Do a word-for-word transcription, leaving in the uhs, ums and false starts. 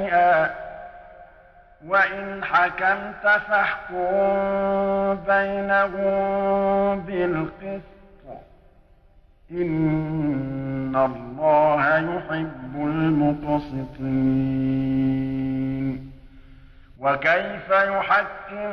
شيئا وإن حكمت فاحكم بينهم بالقسط إن الله يحب المقسطين. وكيف يحكم